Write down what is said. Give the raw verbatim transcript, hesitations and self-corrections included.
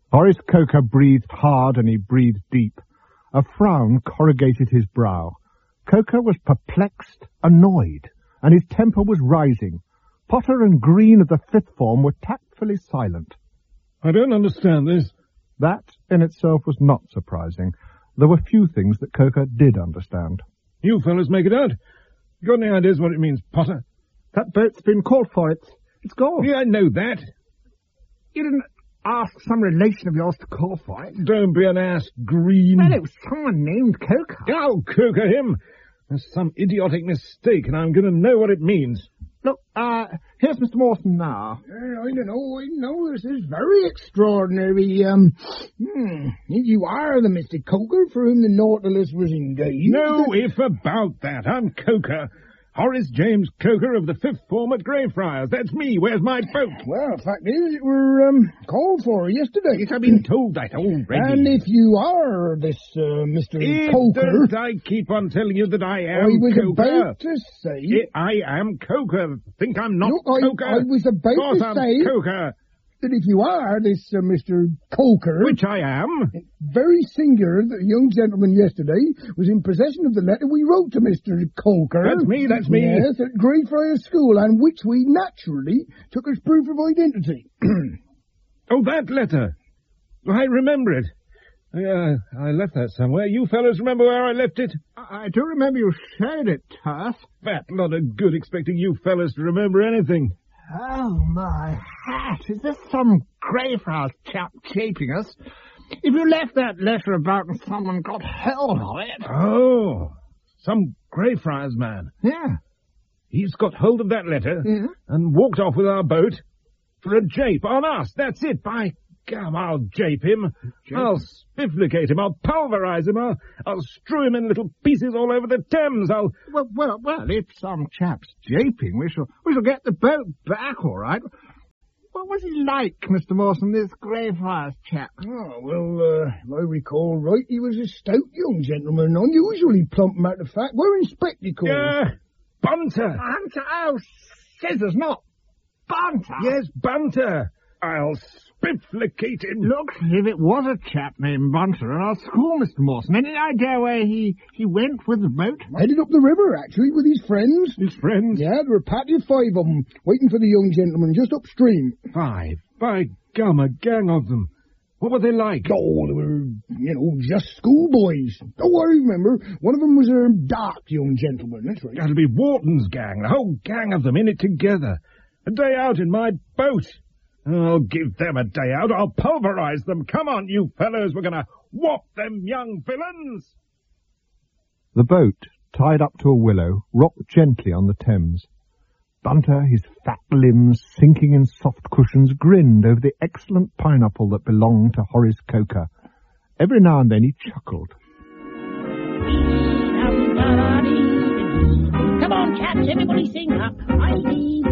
Horace Coker breathed hard and he breathed deep. A frown corrugated his brow. Coker was perplexed, annoyed, and his temper was rising. Potter and Green of the fifth form were tactfully silent. I don't understand this. That in itself was not surprising. There were few things that Coker did understand. You fellas make it out. You got any ideas what it means, Potter? That boat's been called for. It's, it's gone. Yeah, I know that. You didn't ask some relation of yours to call for it? Don't be an ass, Green. Well, it was someone named Coker. I'll Coker him. There's some idiotic mistake, and I'm going to know what it means. Look, uh, here's Mister Mawson now. Uh, I don't know, I know, this is very extraordinary. Um, hmm, you are the Mister Coker for whom the Nautilus was engaged. No if about that. I'm Coker. Horace James Coker of the fifth form at Greyfriars. That's me. Where's my boat? Well, the fact is, it were um, called for yesterday. Yes, I've been told that already. And if you are this uh, Mister It Coker... Don't I keep on telling you that I am I was Coker? about to say... It, I am Coker. Think I'm not Look, I, Coker? I was about Of course to I'm say Coker. that if you are this uh, Mister Coker... Which I am. Very singular that the young gentleman yesterday was in possession of the letter we wrote to Mister Coker. That's me, that's me. Yes, at Greyfriars School, and which we naturally took as proof of identity. Oh, that letter. I remember it. Yeah, I left that somewhere. You fellows remember where I left it? I, I do remember you showed it to us. Fat lot of good expecting you fellows to remember anything. Oh, my hat. Is this some Greyfriars chap japing us? If you left that letter about and someone got hold of it... Oh, some Greyfriars man. Yeah. He's got hold of that letter Yeah. and walked off with our boat for a jape on us. That's it. By gum, I'll jape him. Jape I'll him? spifflicate him. I'll pulverize him. I'll, I'll strew him in little pieces all over the Thames. I'll... Well, well, well, if some chap's japing, we shall, we shall get the boat back, all right. What was he like, Mister Mawson, this Greyfriars chap? Oh, well, uh, if I recall right, he was a stout young gentleman, unusually plump, matter of fact, wearing spectacles. Yeah, Bunter. Bunter? Oh, scissors, not Bunter. Yes, Bunter. I'll spifflicate him. Looks as if it was a chap named Bunter in our school, Mister Mawson. Any idea where he, he went with the boat? Headed up the river, actually, with his friends. His friends? Yeah, there were a party of five of them, waiting for the young gentleman just upstream. Five. By gum, a gang of them. What were they like? Oh, they were, you know, just schoolboys. Oh, I remember. One of them was a dark young gentleman, that's right. That'll be Wharton's gang, the whole gang of them in it together. A day out in my boat. I'll give them a day out. I'll pulverize them. Come on, you fellows. We're going to whop them young villains. The boat, tied up to a willow, rocked gently on the Thames. Bunter, his fat limbs sinking in soft cushions, grinned over the excellent pineapple that belonged to Horace Coker. Every now and then he chuckled. Come on, chaps, everybody sing up. I